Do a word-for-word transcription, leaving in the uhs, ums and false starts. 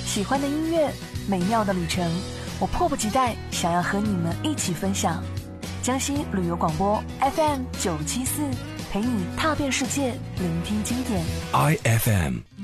喜欢的音乐，美妙的旅程，我迫不及待想要和你们一起分享。江西旅游广播 F M 九七四，陪你踏遍世界，聆听经典。 I F M